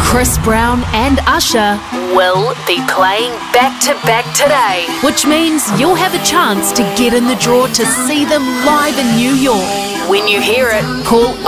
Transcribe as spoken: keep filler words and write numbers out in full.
Chris Brown and Usher will be playing back-to-back today, which means you'll have a chance to get in the draw to see them live in New York. When you hear it, call